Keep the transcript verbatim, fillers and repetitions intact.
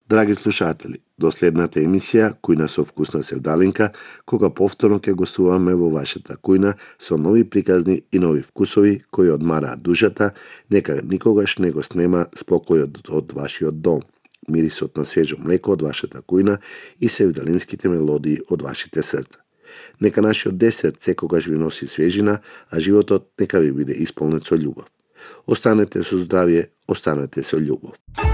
Драги слушатели, до следната емисија Кујна со вкусна севдалинка, кога повторно ќе гостуваме во вашата кујна со нови приказни и нови вкусови кои одмараат душата, нека никогаш не го снема спокојот од вашиот дом, мирисот на свежо млеко од вашата кујна и севдалинските мелодии од вашите срца. Нека нашиот десерт секогаш ви носи свежина, а животот нека ви биде исполнет со љубов. Останете со здравје, останете со љубов.